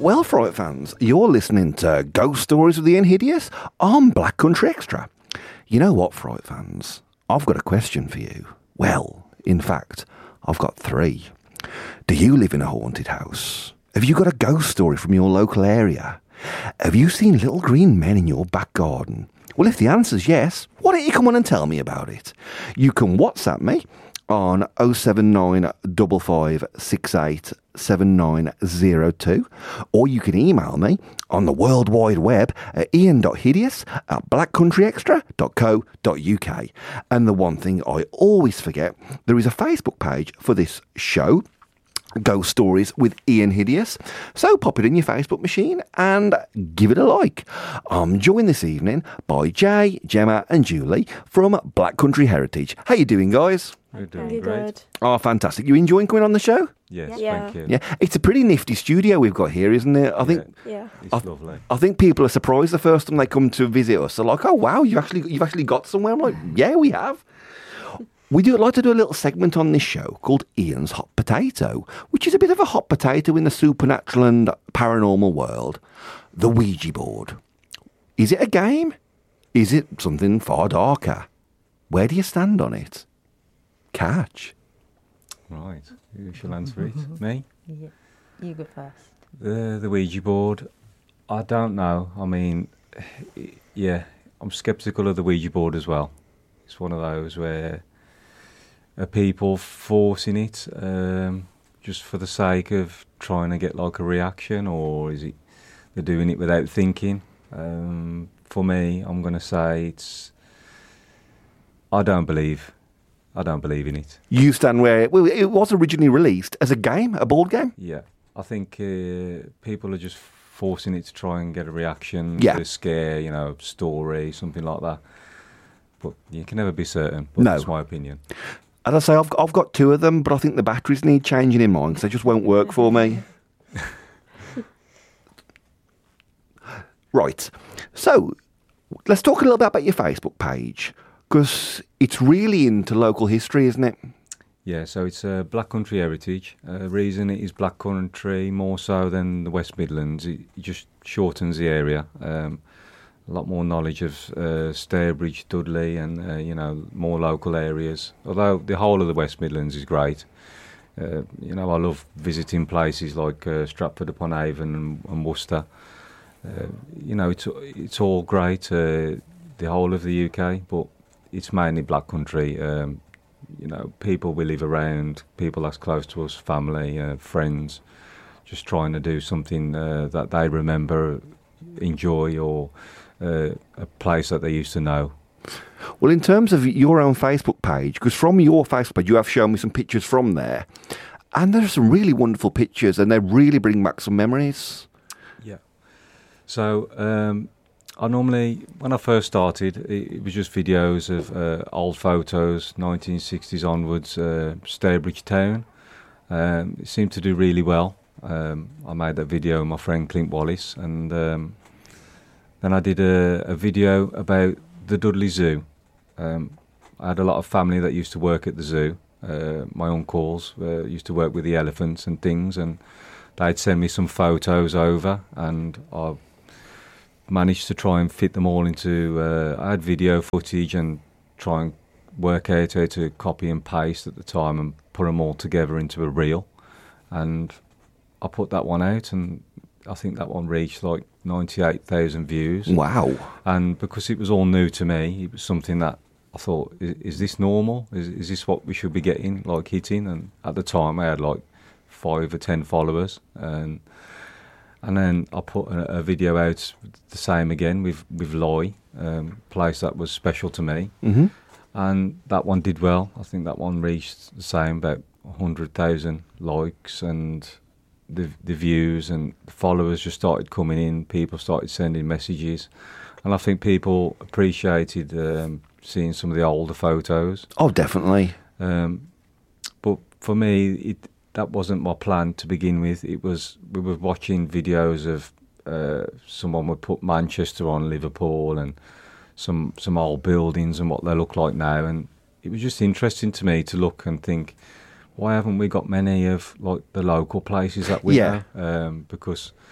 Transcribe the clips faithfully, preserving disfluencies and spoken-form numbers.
Well, Fright fans, you're listening to Ghost Stories with Ian Hideous on Black Country Extra. You know what, Fright fans? I've got a question for you. Well, in fact, I've got three. Do you live in a haunted house? Have you got a ghost story from your local area? Have you seen little green men in your back garden? Well, if the answer's yes, why don't you come on and tell me about it? You can WhatsApp me on oh seven nine five five six eight seven nine oh two, or you can email me on the World Wide Web at ian dot hideous at black country extra dot co dot uk. And the one thing I always forget, there is a Facebook page for this show, Ghost Stories with Ian Hideous. So pop it in your Facebook machine and give it a like. I'm joined this evening by Jay, Gemma and Julie from Black Country Heritage. How you doing, guys? We're doing Really great. good. Oh, fantastic. You enjoying coming on the show? Yes, Yeah. thank you. Yeah. It's a pretty nifty studio we've got here, isn't it? I think Yeah. It's I've- lovely. I think people are surprised the first time they come to visit us. They're like, oh, wow, you've actually, you've actually got somewhere. I'm like, yeah, we have. We do like to do a little segment on this show called Ian's Hot Potato, which is a bit of a hot potato in the supernatural and paranormal world. The Ouija board. Is it a game? Is it something far darker? Where do you stand on it? Catch. Right, who shall answer it? Me? Yeah. You go first. The, the Ouija board? I don't know. I mean, yeah, I'm sceptical of the Ouija board as well. It's one of those where are people forcing it um, just for the sake of trying to get like a reaction, or is it they're doing it without thinking? Um, for me, I'm going to say it's. I don't believe. I don't believe in it. You stand where well, it was originally released as a game, a board game. Yeah, I think uh, people are just forcing it to try and get a reaction, Yeah. to scare, you know, story, something like that. But you can never be certain. But No. that's my opinion. As I say, I've, I've got two of them, but I think the batteries need changing in mine because they just won't work for me. Right. So, let's talk a little bit about your Facebook page because it's really into local history, isn't it? Yeah, so it's uh, Black Country Heritage. Uh, reason it is Black Country more so than the West Midlands. It, it just shortens the area. Um, a lot more knowledge of uh, Stairbridge, Dudley, and uh, you know, more local areas. Although the whole of the West Midlands is great. Uh, you know, I love visiting places like uh, Stratford upon Avon and, and Worcester. Uh, you know, it's it's all great. Uh, the whole of the U K, but it's mainly Black Country. Um, you know, people we live around, people that's close to us, family, uh, friends, just trying to do something uh, that they remember, enjoy, or uh, a place that they used to know. Well, in terms of your own Facebook page, because from your Facebook page, you have shown me some pictures from there, and there are some really wonderful pictures, and they really bring back some memories. Yeah. So um, I normally, when I first started, it, it was just videos of uh, old photos, nineteen sixties onwards, uh, Stairbridge Town. Um, it seemed to do really well. Um, I made that video with my friend Clint Wallace, and um, then I did a, a video about the Dudley Zoo. Um, I had a lot of family that used to work at the zoo. Uh, my uncles uh, used to work with the elephants and things, and they'd send me some photos over, and I managed to try and fit them all into. Uh, I had video footage and try and work out how to copy and paste at the time and put them all together into a reel, and I put that one out, and I think that one reached like ninety-eight thousand views. Wow. And because it was all new to me, it was something that I thought, is, is this normal? Is, is this what we should be getting, like hitting? And at the time, I had like five or ten followers, and and then I put a, a video out the same again with with Loy, um, place that was special to me, Mm-hmm. and that one did well. I think that one reached the same, about one hundred thousand likes, and the the views and the followers just started coming in. People started sending messages, and I think people appreciated um, seeing some of the older photos. Oh, definitely. Um, but for me, it that wasn't my plan to begin with. It was we were watching videos of uh, someone would put Manchester on Liverpool and some some old buildings and what they look like now, and it was just interesting to me to look and think, why haven't we got many of like the local places that we Yeah. know? Um, because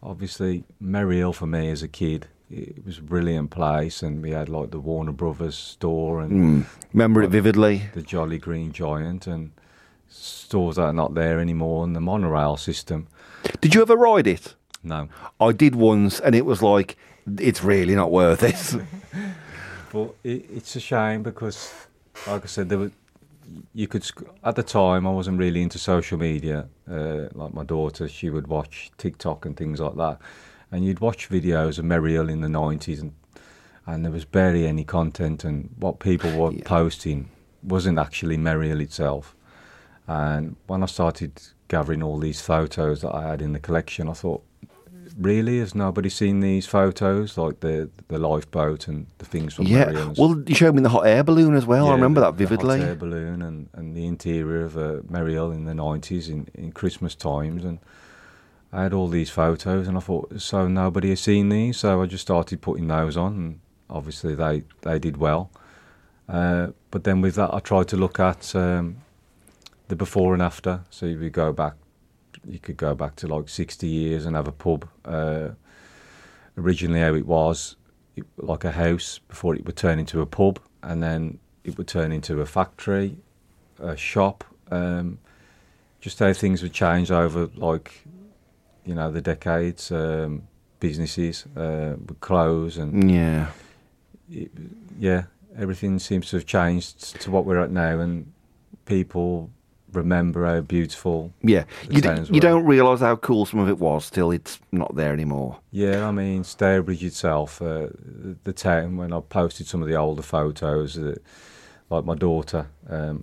obviously Merry Hill for me as a kid, it was a brilliant place, and we had like the Warner Brothers store and Mm. Remember it vividly. the Jolly Green Giant, and stores that are not there anymore, and the monorail system. Did you ever ride it? No. I did once, and it was like, it's really not worth it. But it, it's a shame because, like I said, there were, you could sc- at the time I wasn't really into social media. Uh, like my daughter, she would watch TikTok and things like that, and you'd watch videos of Merry Hill in the nineties, and and there was barely any content, and what people were Yeah. posting wasn't actually Merry Hill itself. And when I started gathering all these photos that I had in the collection, I thought, really, has nobody seen these photos, like the the lifeboat and the things from Yeah. Merry Hill? and Well, you showed me the hot air balloon as well. I yeah, remember the, that vividly. The hot air balloon and, and the interior of uh, Merry Hill in the nineties in, in Christmas times. And I had all these photos, and I thought, so nobody has seen these. So I just started putting those on, and obviously they, they did well. Uh, but then with that, I tried to look at um, the before and after. So you would go back, you could go back to like sixty years and have a pub. Uh, originally how it was, it, like a house before it would turn into a pub, and then it would turn into a factory, a shop. Um, just how things would change over, like, you know, the decades. Um, businesses uh, would close, and Yeah. it, yeah, everything seems to have changed to what we're at now, and people remember how beautiful. Yeah. The You, d- towns you were. don't realise how cool some of it was till it's not there anymore. Yeah, I mean, Stourbridge itself, uh, the, the town, when I posted some of the older photos, uh, like my daughter, um,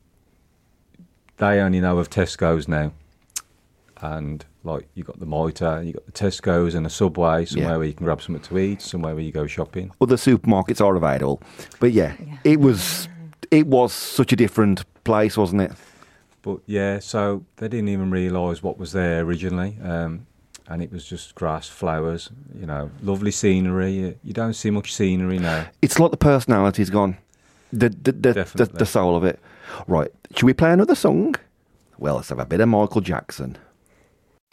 they only know of Tesco's now. And, like, you got the Mitre, you got the Tesco's and a Subway, somewhere Yeah. where you can grab something to eat, somewhere where you go shopping. Other supermarkets are available. But yeah, Yeah. it was it was such a different place, wasn't it? But, yeah, so they didn't even realise what was there originally. Um, and it was just grass, flowers, you know, lovely scenery. You, you don't see much scenery now. It's like the personality's gone. The the, the, the, Definitely. the soul of it. Right. Should we play another song? Well, let's have a bit of Michael Jackson.